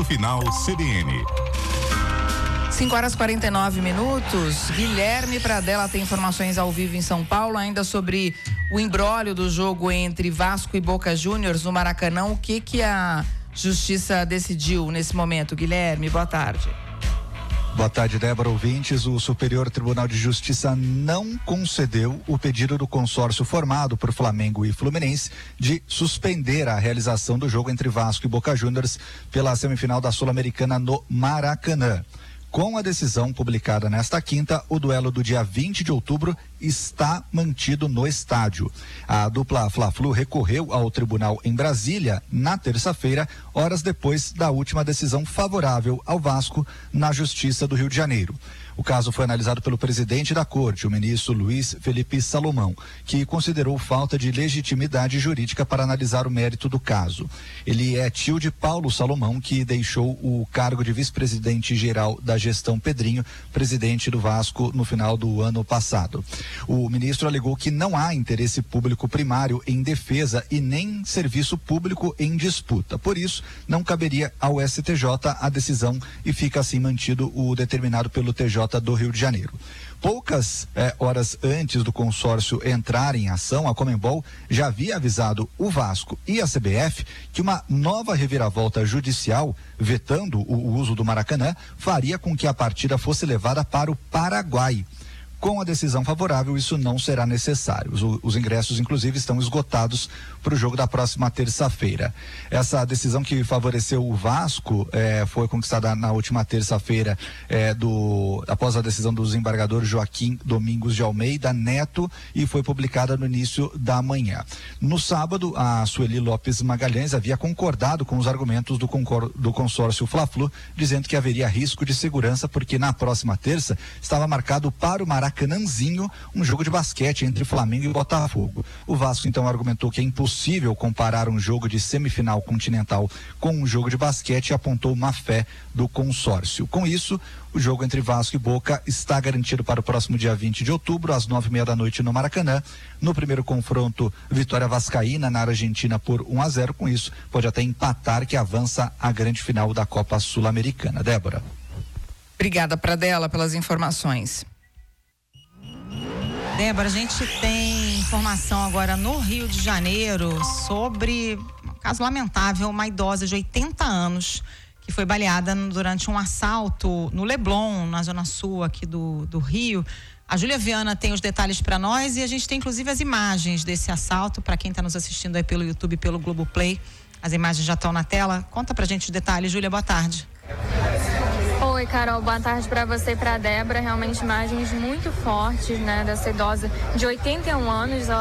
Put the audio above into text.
Ponto Final CBN. 5h49. Guilherme Pradella tem informações ao vivo em São Paulo, ainda sobre o imbróglio do jogo entre Vasco e Boca Juniors no Maracanã. O que a Justiça decidiu nesse momento? Guilherme, boa tarde. Boa tarde, Débora, ouvintes. O Superior Tribunal de Justiça não concedeu o pedido do consórcio formado por Flamengo e Fluminense de suspender a realização do jogo entre Vasco e Boca Juniors pela semifinal da Sul-Americana no Maracanã. Com a decisão publicada nesta quinta, o duelo do dia 20 de outubro está mantido no estádio. A dupla Fla-Flu recorreu ao tribunal em Brasília na terça-feira, horas depois da última decisão favorável ao Vasco na Justiça do Rio de Janeiro. O caso foi analisado pelo presidente da corte, o ministro Luiz Felipe Salomão, que considerou falta de legitimidade jurídica para analisar o mérito do caso. Ele é tio de Paulo Salomão, que deixou o cargo de vice-presidente geral da gestão Pedrinho, presidente do Vasco, no final do ano passado. O ministro alegou que não há interesse público primário em defesa e nem serviço público em disputa. Por isso, não caberia ao STJ a decisão e fica assim mantido o determinado pelo TJ do Rio de Janeiro. Poucas horas antes do consórcio entrar em ação, a Conmebol já havia avisado o Vasco e a CBF que uma nova reviravolta judicial, vetando o uso do Maracanã, faria com que a partida fosse levada para o Paraguai. Com a decisão favorável, isso não será necessário. Os ingressos, inclusive, estão esgotados para o jogo da próxima terça-feira. Essa decisão que favoreceu o Vasco foi conquistada na última terça-feira após a decisão do desembargador Joaquim Domingos de Almeida Neto e foi publicada no início da manhã. No sábado, a Sueli Lopes Magalhães havia concordado com os argumentos do consórcio Fla-Flu, dizendo que haveria risco de segurança porque na próxima terça estava marcado para o Maracanãzinho um jogo de basquete entre Flamengo e Botafogo. O Vasco então argumentou que é impossível comparar um jogo de semifinal continental com um jogo de basquete e apontou má fé do consórcio. Com isso, o jogo entre Vasco e Boca está garantido para o próximo dia 20 de outubro, às 9h30 no Maracanã. No primeiro confronto, vitória vascaína na Argentina por 1-0. Com isso, pode até empatar, que avança à grande final da Copa Sul-Americana. Débora. Obrigada, Pradella, pelas informações. Débora, a gente tem informação agora no Rio de Janeiro sobre um caso lamentável, uma idosa de 80 anos que foi baleada durante um assalto no Leblon, na zona sul aqui do Rio. A Júlia Viana tem os detalhes para nós e a gente tem inclusive as imagens desse assalto para quem está nos assistindo aí pelo YouTube, pelo Globoplay. As imagens já estão na tela. Conta pra gente os detalhes, Júlia, boa tarde. Oi, Carol, boa tarde para você e para a Débora. Realmente imagens muito fortes, né, dessa idosa de 81 anos. Ela